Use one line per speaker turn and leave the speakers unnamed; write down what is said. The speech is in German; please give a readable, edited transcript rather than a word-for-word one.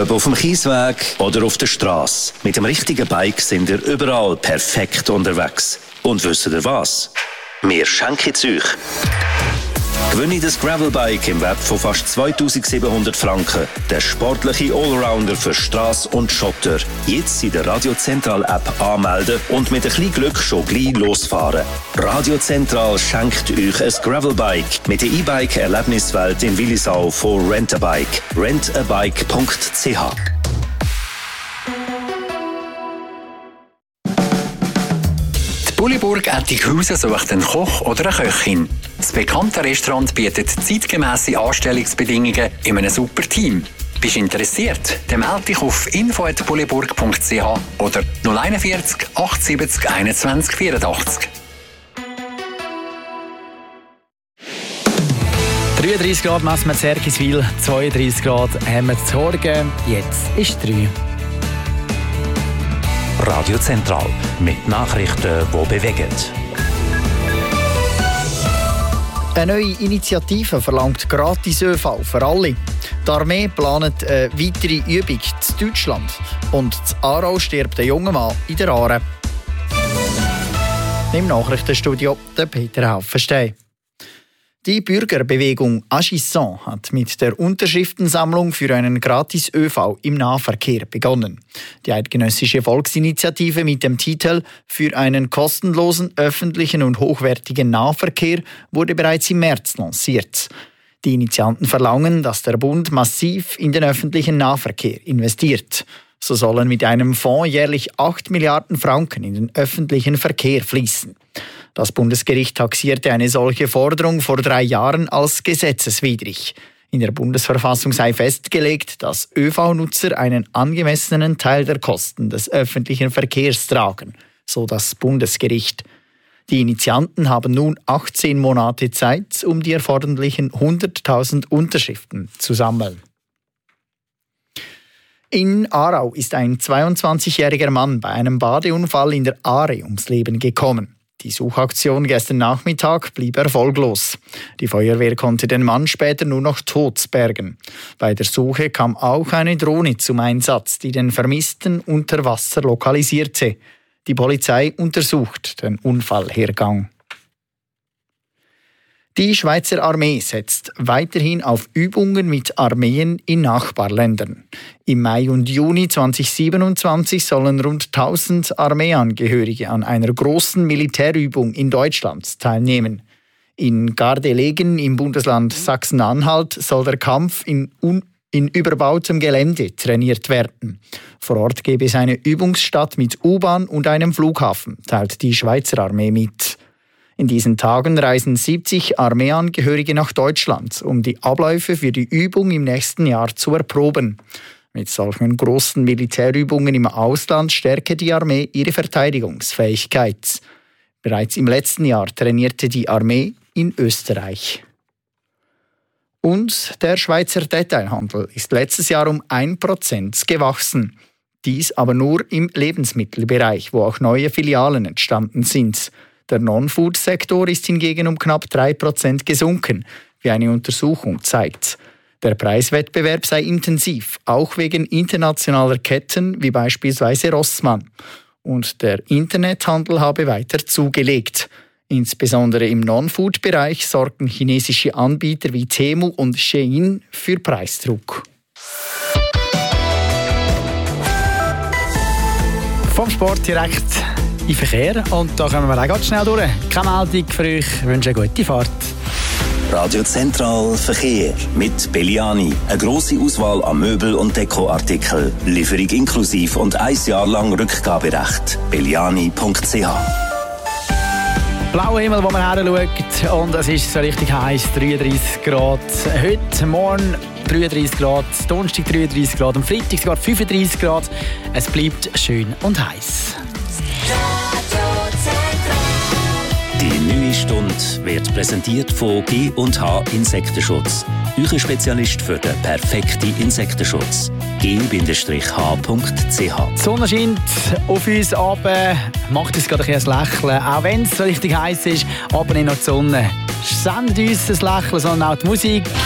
Ob auf dem Kiesweg oder auf der Straße. Mit dem richtigen Bike sind ihr überall perfekt unterwegs. Und wisst ihr was? Wir schenken es euch. Gewinne das Gravelbike im Wert von fast 2700 Franken. Der sportliche Allrounder für Strasse und Schotter. Jetzt in der Radio Zentral App anmelden und mit ein bisschen Glück schon gleich losfahren. Radio Zentral schenkt euch ein Gravelbike mit der E-Bike-Erlebniswelt in Willisau von Rentabike. rentabike.ch.
Bulliburg Ettighausen sucht einen Koch oder eine Köchin. Das bekannte Restaurant bietet zeitgemässe Anstellungsbedingungen in einem super Team. Bist du interessiert? Dann melde dich auf info@bulliburg.ch oder 041 870 21 84.
33 Grad messen wir in Zerkiswil, 32 Grad haben wir zu Horgen. Jetzt ist 3.
Radio Zentral mit Nachrichten, die bewegen.
Eine neue Initiative verlangt gratis ÖV für alle. Die Armee plant eine weitere Übung in Deutschland. Und in Aarau stirbt ein junger Mann in der Aare. Im Nachrichtenstudio der Peter Haufenstein. Die Bürgerbewegung Agissant hat mit der Unterschriftensammlung für einen Gratis-ÖV im Nahverkehr begonnen. Die eidgenössische Volksinitiative mit dem Titel «Für einen kostenlosen, öffentlichen und hochwertigen Nahverkehr» wurde bereits im März lanciert. Die Initianten verlangen, dass der Bund massiv in den öffentlichen Nahverkehr investiert. So sollen mit einem Fonds jährlich 8 Milliarden Franken in den öffentlichen Verkehr fließen. Das Bundesgericht taxierte eine solche Forderung vor 3 Jahren als gesetzeswidrig. In der Bundesverfassung sei festgelegt, dass ÖV-Nutzer einen angemessenen Teil der Kosten des öffentlichen Verkehrs tragen, so das Bundesgericht. Die Initianten haben nun 18 Monate Zeit, um die erforderlichen 100.000 Unterschriften zu sammeln. In Aarau ist ein 22-jähriger Mann bei einem Badeunfall in der Aare ums Leben gekommen. Die Suchaktion gestern Nachmittag blieb erfolglos. Die Feuerwehr konnte den Mann später nur noch tot bergen. Bei der Suche kam auch eine Drohne zum Einsatz, die den Vermissten unter Wasser lokalisierte. Die Polizei untersucht den Unfallhergang. Die Schweizer Armee setzt weiterhin auf Übungen mit Armeen in Nachbarländern. Im Mai und Juni 2027 sollen rund 1000 Armeeangehörige an einer großen Militärübung in Deutschland teilnehmen. In Gardelegen im Bundesland Sachsen-Anhalt soll der Kampf in überbautem Gelände trainiert werden. Vor Ort gäbe es eine Übungsstadt mit U-Bahn und einem Flughafen, teilt die Schweizer Armee mit. In diesen Tagen reisen 70 Armeeangehörige nach Deutschland, um die Abläufe für die Übung im nächsten Jahr zu erproben. Mit solchen großen Militärübungen im Ausland stärke die Armee ihre Verteidigungsfähigkeit. Bereits im letzten Jahr trainierte die Armee in Österreich. Und der Schweizer Detailhandel ist letztes Jahr um 1% gewachsen. Dies aber nur im Lebensmittelbereich, wo auch neue Filialen entstanden sind. Der Non-Food-Sektor ist hingegen um knapp 3% gesunken, wie eine Untersuchung zeigt. Der Preiswettbewerb sei intensiv, auch wegen internationaler Ketten wie beispielsweise Rossmann. Und der Internethandel habe weiter zugelegt. Insbesondere im Non-Food-Bereich sorgen chinesische Anbieter wie Temu und Shein für Preisdruck. Vom Sport direkt in Verkehr. Und da kommen wir auch ganz schnell durch. Keine Meldung für euch. Ich wünsche eine gute Fahrt.
Radio Zentral Verkehr mit Belliani. Eine grosse Auswahl an Möbel- und Dekoartikeln. Lieferung inklusiv und 1 Jahr lang Rückgaberecht. belliani.ch.
Blauer Himmel, wo man her schaut. Und es ist so richtig heiß. 33 Grad. Heute, morgen 33 Grad. Donnerstag 33 Grad. Am Freitag sogar 35 Grad. Es bleibt schön und heiß.
Die neue Stunde wird präsentiert von G&H Insektenschutz. Euer Spezialist für den perfekten Insektenschutz. g-h.ch.
Die Sonne scheint auf uns runter, macht uns gerade ein Lächeln. Auch wenn es so richtig heiß ist, aber nicht nur die Sonne sendet uns das Lächeln, sondern auch die Musik.